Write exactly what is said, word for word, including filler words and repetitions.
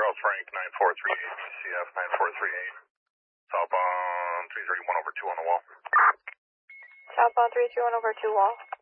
Charles Frank, nine four three eight, C F nine four three eight. Southbound three thirty-one over two on the wall. Southbound three three one over two wall.